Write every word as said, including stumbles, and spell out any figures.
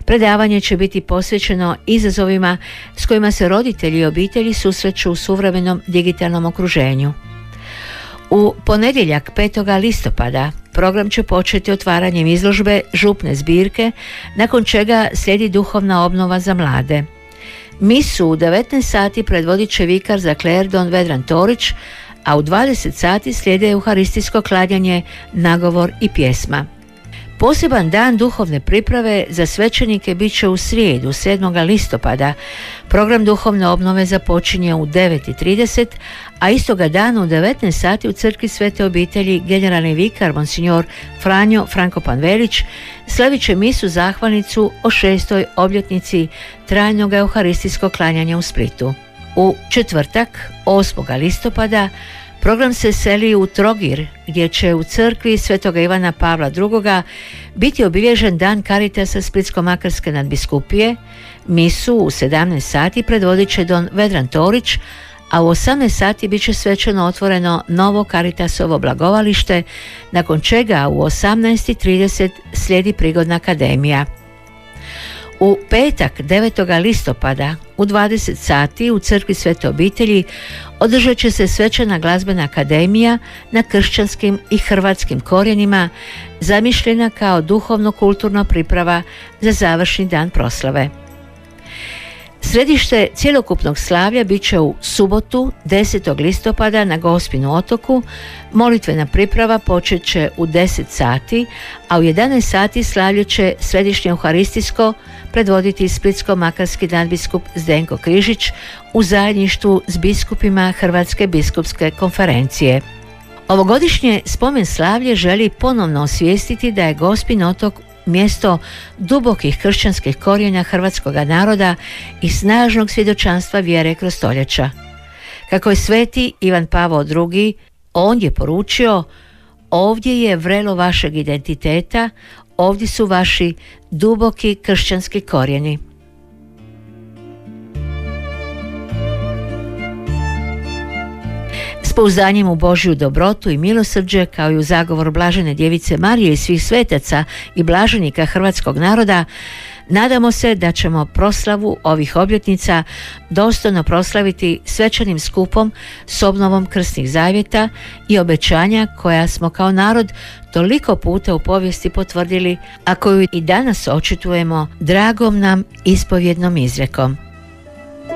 Predavanje će biti posvećeno izazovima s kojima se roditelji i obitelji susreću u suvremenom digitalnom okruženju. U ponedjeljak petog listopada program će početi otvaranjem izložbe župne zbirke, nakon čega slijedi duhovna obnova za mlade. Misu u devetnaest sati predvodit će vikar za Klerdon Vedran Torić, a u dvadeset sati slijede euharistijsko klanjanje, nagovor i pjesma. Poseban dan duhovne priprave za svećenike bit će u srijedu sedmog listopada. Program duhovne obnove započinje u devet i trideset, a istoga dana u devetnaest sati u crkvi Svete obitelji generalni vikar monsignor Franjo Frankopan Velić slavit će misu zahvalnicu o šestoj obljetnici trajnog euharistijskog klanjanja u Splitu. U četvrtak osmog listopada program se seli u Trogir, gdje će u crkvi Svetoga Ivana Pavla drugoga biti obilježen dan Karitasa Splitsko-makarske nadbiskupije. Misu u sedamnaest sati predvodit će don Vedran Torić, a u osamnaest sati bit će svečano otvoreno novo Karitasovo blagovalište, nakon čega u osamnaest i trideset slijedi prigodna akademija. U petak devetog listopada u dvadeset sati u crkvi Svete obitelji održat će se svečana glazbena akademija na kršćanskim i hrvatskim korijenima, zamišljena kao duhovno-kulturna priprava za završni dan proslave. Središte cjelokupnog slavlja bit će u subotu desetog listopada na Gospinu otoku. Molitvena priprava počet će u deset sati, a u jedanaest sati slavlje će središnje euharistijsko predvoditi splitsko-makarski nadbiskup Zdenko Križić u zajedništvu s biskupima Hrvatske biskupske konferencije. Ovogodišnje spomen slavlje želi ponovno osvijestiti da je Gospin otok mjesto dubokih kršćanskih korijena hrvatskog naroda i snažnog svjedočanstva vjere kroz stoljeća. Kako je sveti Ivan Pavao drugi ondje poručio: ovdje je vrelo vašeg identiteta, ovdje su vaši duboki kršćanski korijeni. S pouzdanjem u Božju dobrotu i milosrđe, kao i u zagovor blažene djevice Marije i svih svetaca i blaženika hrvatskog naroda, nadamo se da ćemo proslavu ovih obljetnica dostojno proslaviti svečanim skupom s obnovom krstnih zavjeta i obećanja koja smo kao narod toliko puta u povijesti potvrdili, a koju i danas očitujemo dragom nam ispovjednom izrekom.